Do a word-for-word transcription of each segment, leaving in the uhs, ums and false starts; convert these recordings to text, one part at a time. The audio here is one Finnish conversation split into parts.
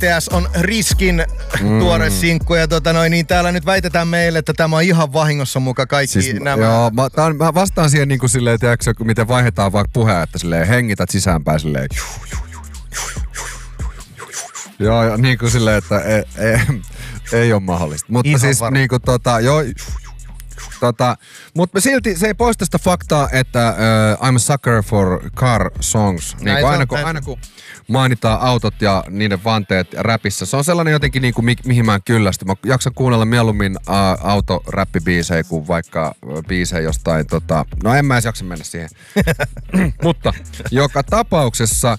T S on Riskin mm. tuore sinkku ja tota noin, niin täällä nyt väitetään meille, että tämä on ihan vahingossa muka kaikki siis, nämä. Joo, mä, tämän, mä vastaan siihen niin kuin silleen, tiedätkö, miten vaihdetaan vaikka puheen, että silleen hengität sisäänpäin silleen. Joo, joo, niin kuin silleen, että ei, ei, ei ole mahdollista. Mutta ihan siis varma. Niin kuin tota, joo. Tota, mutta silti se ei poista sitä faktaa, että uh, I'm a sucker for car songs. Niin kuin aina, kun, aina kun mainitaan autot ja niiden vanteet räpissä, se on sellainen jotenkin niin kuin mi- mihin mä en kyllästy. Mä jaksan kuunnella mieluummin uh, autoräppibiisejä kuin vaikka uh, biisejä jostain, tota, no en mä edes jaksa mennä siihen. Mutta joka tapauksessa,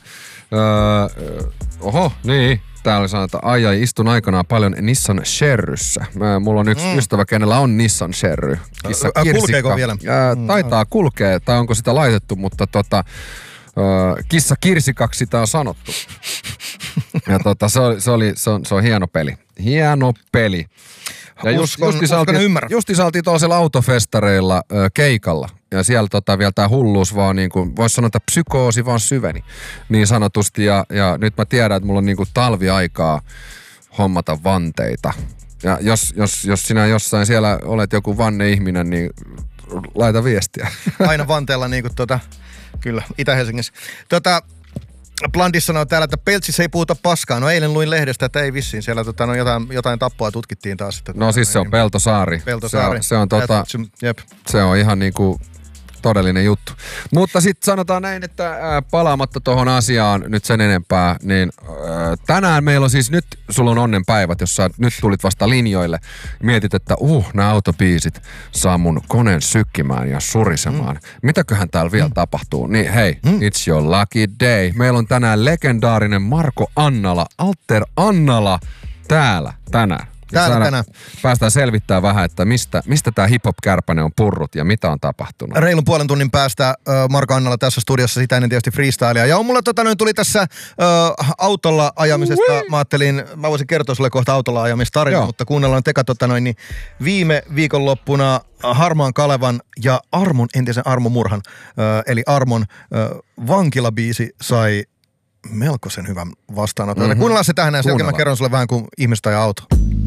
uh, oho, niin. Täällä sanotaan, ai ai, istun aikanaan paljon Nissan Sherryssä. Mulla on yksi mm. ystävä, kenellä on Nissan Sherry. Kissa Ä, kulkeeko vielä? Ää, taitaa kulkea, tai onko sitä laitettu, mutta tota, ä, kissa kirsikaksi sitä on sanottu. Ja tota, se, oli, se, oli, se, on, se on hieno peli. Hieno peli. Ja just, justi saatiin tuollaisella autofestareilla ö, keikalla. Ja siellä tota, vielä tää hulluus vaan niinku, vois sanoa, että psykoosi vaan syveni. Niin sanotusti. Ja, ja nyt mä tiedän, että mulla on niinku talviaikaa hommata vanteita. Ja jos, jos, jos sinä jossain siellä olet joku vanne-ihminen, niin laita viestiä. Aina vanteella niinku tota, kyllä, Itä-Helsingissä. Tota... Blandis sanoo täällä, että Peltsissä ei puhuta paskaa. No eilen luin lehdestä, että ei vissiin. Siellä tota, no, jotain, jotain tappoa tutkittiin taas. Että, no siis se on Peltosaari. Peltosaari. Se on, se on, tota, Jep. se on ihan niinku todellinen juttu. Mutta sitten sanotaan näin, että ää, palaamatta tuohon asiaan nyt sen enempää, niin ää, tänään meillä on siis nyt, sulla on onnenpäivät, jos sä nyt tulit vasta linjoille, mietit, että uh, nämä autobiisit saa mun koneen sykkimään ja surisemaan. Mm. Mitäköhän täällä vielä mm. tapahtuu? Niin hei, mm. it's your lucky day. Meillä on tänään legendaarinen Marko Annala, Alter Annala täällä tänään. Täällä tänään. Päästään selvittämään vähän, että mistä, mistä tämä hip-hop-kärpäne on purrut ja mitä on tapahtunut. Reilun puolen tunnin päästä äh, Marko Annala tässä studiossa, sitä ennen tietysti freestylea. Ja on mulla tota, noin tuli tässä äh, autolla ajamisesta, Ui. mä ajattelin, mä voisin kertoa sulle kohta autolla ajamista tarina, mutta kuunnellaan teka tota noin, niin viime viikonloppuna Harmaan Kalevan ja Armon, entisen Armo Murhan, äh, eli Armon äh, vankilabiisi sai melkoisen hyvän vastaanoton. Mm-hmm. Kuunnellaan se tähän ja sen jälkeen mä kerron sulle vähän kuin ihmistä ja auto.